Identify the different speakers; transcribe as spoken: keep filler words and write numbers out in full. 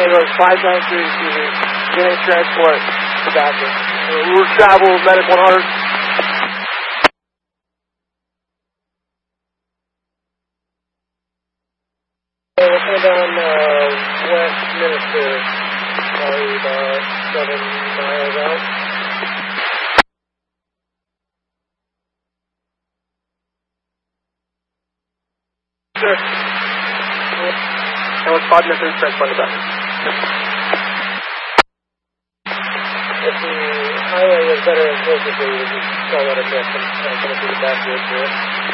Speaker 1: ambulance five nine three receiving. Getting transport to Baptist. Route travel, medic one hundred. Hey, we're coming down uh, Westminster, probably about seven miles out. Sure. That was five minutes transport to Baptist. If the highway was better and closer to you, would you call that a trip and uh, come to the back road for it?